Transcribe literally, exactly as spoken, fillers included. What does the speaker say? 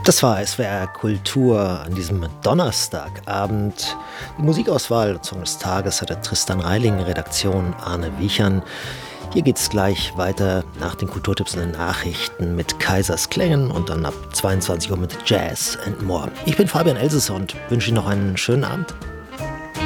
Das war S W R Kultur an diesem Donnerstagabend. Die Musikauswahl und Song des Tages hatte Tristan Reiling, Redaktion Arne Wiechern. Hier geht's gleich weiter nach den Kulturtipps und den Nachrichten mit Kaisers Klängen und dann ab zweiundzwanzig Uhr mit Jazz and More. Ich bin Fabian Elsesser und wünsche Ihnen noch einen schönen Abend.